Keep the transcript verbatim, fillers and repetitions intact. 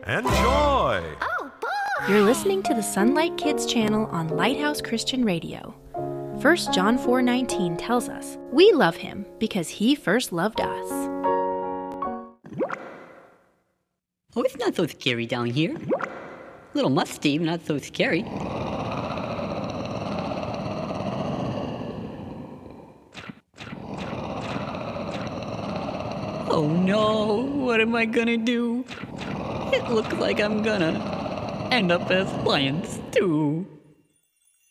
Enjoy! Oh, boy! You're listening to the Sunlight Kids channel on Lighthouse Christian Radio. First John four nineteen tells us, we love him because he first loved us. Oh, it's not so scary down here. A little musty, not so scary. Oh no, what am I gonna do? It looks like I'm gonna end up as Lion Stew.